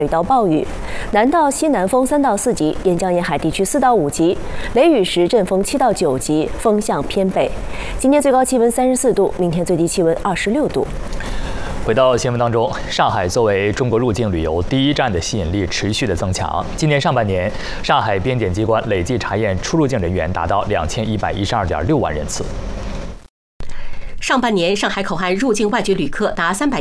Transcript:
水到暴雨，南到西南风3到4级，沿江沿海地区4到5级，雷雨时阵风7到9级，风向偏北。今天最高气温34度，明天最低气温26度。 回到新闻当中，上海作为中国入境旅游第一站的吸引力持续的增强。今年上半年，上海边检机关累计查验出入境人员达到2112.6万人次。 上半年，上海口岸入境外籍旅客达300。